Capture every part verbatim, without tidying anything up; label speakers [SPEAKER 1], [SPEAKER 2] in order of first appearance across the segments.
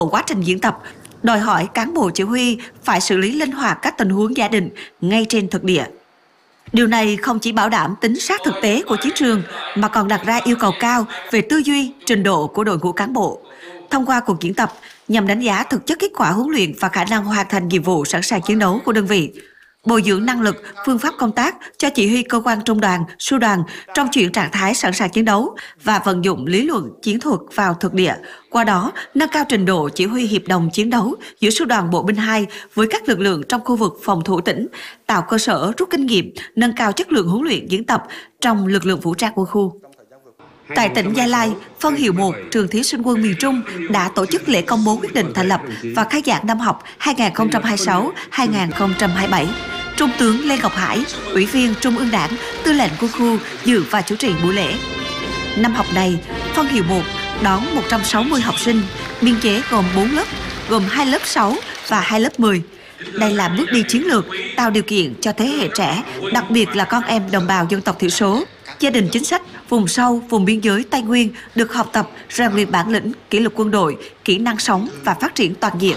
[SPEAKER 1] Quá trình diễn tập đòi hỏi cán bộ chỉ huy phải xử lý linh hoạt các tình huống giả định ngay trên thực địa. Điều này không chỉ bảo đảm tính sát thực tế của chiến trường mà còn đặt ra yêu cầu cao về tư duy, trình độ của đội ngũ cán bộ. Thông qua cuộc diễn tập nhằm đánh giá thực chất kết quả huấn luyện và khả năng hoàn thành nhiệm vụ sẵn sàng chiến đấu của đơn vị, bồi dưỡng năng lực, phương pháp công tác cho chỉ huy cơ quan trung đoàn, sư đoàn trong chuyển trạng thái sẵn sàng chiến đấu và vận dụng lý luận chiến thuật vào thực địa, qua đó nâng cao trình độ chỉ huy hiệp đồng chiến đấu giữa sư đoàn bộ binh hai với các lực lượng trong khu vực phòng thủ tỉnh, tạo cơ sở rút kinh nghiệm, nâng cao chất lượng huấn luyện diễn tập trong lực lượng vũ trang quân khu. Tại tỉnh Gia Lai, phân hiệu một trường Thí sinh quân miền Trung đã tổ chức lễ công bố quyết định thành lập và khai giảng năm học hai nghìn không trăm hai mươi sáu hai nghìn không trăm hai mươi bảy. Trung tướng Lê Ngọc Hải, Ủy viên Trung ương Đảng, Tư lệnh Quân khu dự và chủ trì buổi lễ. Năm học này, phân hiệu một đón một trăm sáu mươi học sinh, biên chế gồm bốn lớp, gồm hai lớp sáu và hai lớp mười. Đây là bước đi chiến lược tạo điều kiện cho thế hệ trẻ, đặc biệt là con em đồng bào dân tộc thiểu số, gia đình chính sách, vùng sâu, vùng biên giới Tây Nguyên được học tập, rèn luyện bản lĩnh, kỷ luật quân đội, kỹ năng sống và phát triển toàn diện.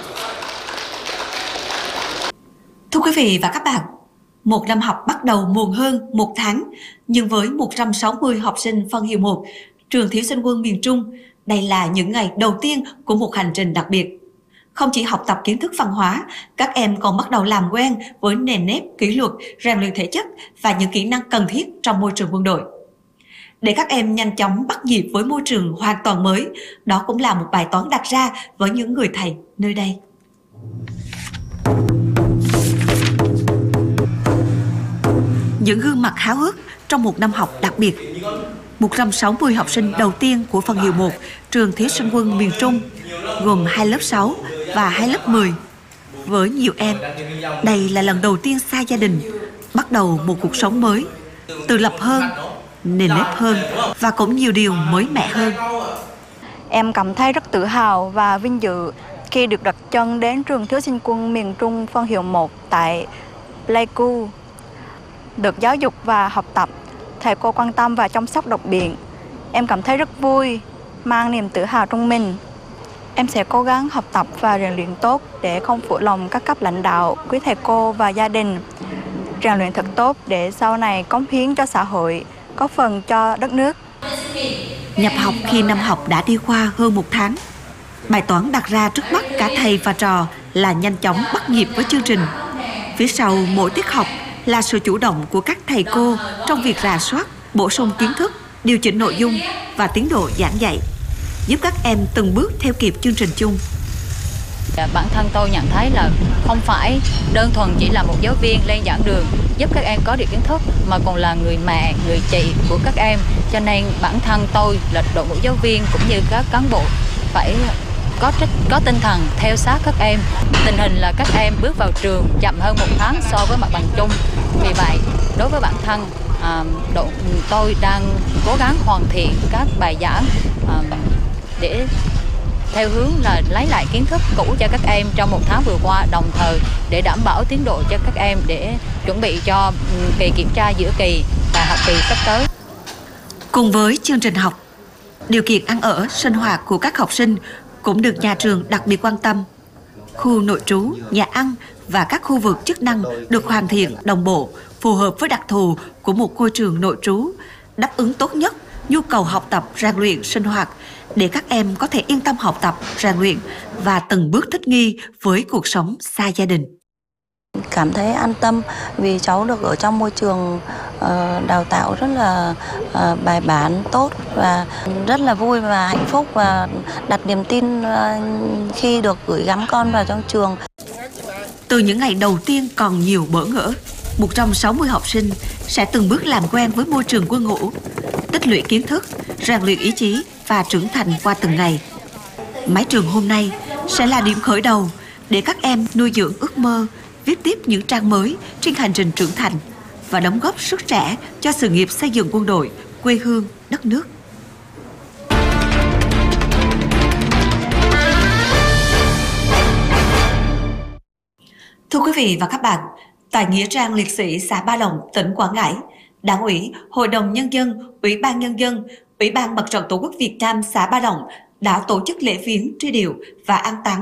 [SPEAKER 1] Thưa quý vị và các bạn, một năm học bắt đầu muộn hơn một tháng, nhưng với một trăm sáu mươi học sinh phân hiệu một, trường Thí sinh quân miền Trung, đây là những ngày đầu tiên của một hành trình đặc biệt. Không chỉ học tập kiến thức văn hóa, các em còn bắt đầu làm quen với nền nếp, kỷ luật, rèn luyện thể chất và những kỹ năng cần thiết trong môi trường quân đội. Để các em nhanh chóng bắt nhịp với môi trường hoàn toàn mới, đó cũng là một bài toán đặt ra với những người thầy nơi đây. Những gương mặt háo hức trong một năm học đặc biệt. một trăm sáu mươi học sinh đầu tiên của phân hiệu một, trường Thí sinh quân miền Trung, gồm hai lớp sáu và hai lớp mười. Với nhiều em, đây là lần đầu tiên xa gia đình, bắt đầu một cuộc sống mới, tự lập hơn, nền nếp hơn và cũng nhiều điều mới mẻ hơn.
[SPEAKER 2] Em cảm thấy rất tự hào và vinh dự khi được đặt chân đến trường Thí sinh quân miền Trung phân hiệu một tại Pleiku. Được giáo dục và học tập, thầy cô quan tâm và chăm sóc đặc biệt. Em cảm thấy rất vui, mang niềm tự hào trong mình. Em sẽ cố gắng học tập và rèn luyện tốt để không phụ lòng các cấp lãnh đạo, quý thầy cô và gia đình. Rèn luyện thật tốt để sau này cống hiến cho xã hội, góp phần cho đất nước.
[SPEAKER 1] Nhập học khi năm học đã đi qua hơn một tháng. Bài toán đặt ra trước mắt cả thầy và trò là nhanh chóng bắt nhịp với chương trình. Phía sau mỗi tiết học là sự chủ động của các thầy cô trong việc rà soát, bổ sung kiến thức, điều chỉnh nội dung và tiến độ giảng dạy, giúp các em từng bước theo kịp chương trình chung.
[SPEAKER 3] Bản thân tôi nhận thấy là không phải đơn thuần chỉ là một giáo viên lên giảng đường giúp các em có được kiến thức, mà còn là người mẹ, người chị của các em. Cho nên bản thân tôi là đội ngũ giáo viên cũng như các cán bộ phải có trách, có tinh thần theo sát các em. Tình hình là các em bước vào trường chậm hơn một tháng so với mặt bằng chung. Vì vậy, đối với bản thân, à, đội, tôi đang cố gắng hoàn thiện các bài giảng à, để theo hướng là lấy lại kiến thức cũ cho các em trong một tháng vừa qua, đồng thời để đảm bảo tiến độ cho các em để chuẩn bị cho kỳ kiểm tra giữa kỳ và học kỳ sắp tới.
[SPEAKER 1] Cùng với chương trình học, điều kiện ăn ở, sinh hoạt của các học sinh cũng được nhà trường đặc biệt quan tâm. Khu nội trú, nhà ăn và các khu vực chức năng được hoàn thiện đồng bộ, phù hợp với đặc thù của một ngôi trường nội trú, đáp ứng tốt nhất nhu cầu học tập, rèn luyện, sinh hoạt để các em có thể yên tâm học tập, rèn luyện và từng bước thích nghi với cuộc sống xa gia đình.
[SPEAKER 4] Cảm thấy an tâm vì cháu được ở trong môi trường uh, đào tạo rất là uh, bài bản, tốt và rất là vui và hạnh phúc và đặt niềm tin uh, khi được gửi gắm con vào trong trường.
[SPEAKER 1] Từ những ngày đầu tiên còn nhiều bỡ ngỡ, một trăm sáu mươi học sinh sẽ từng bước làm quen với môi trường quân ngũ, tích lũy kiến thức, rèn luyện ý chí và trưởng thành qua từng ngày. Mái trường hôm nay sẽ là điểm khởi đầu để các em nuôi dưỡng ước mơ, viết tiếp những trang mới trên hành trình trưởng thành và đóng góp sức trẻ cho sự nghiệp xây dựng quân đội, quê hương, đất nước. Thưa quý vị và các bạn, tại Nghĩa trang liệt sĩ xã Ba Đồng, tỉnh Quảng Ngãi, Đảng ủy, Hội đồng Nhân dân, Ủy ban Nhân dân, Ủy ban Mặt trận Tổ quốc Việt Nam xã Ba Đồng đã tổ chức lễ viếng truy điệu và an táng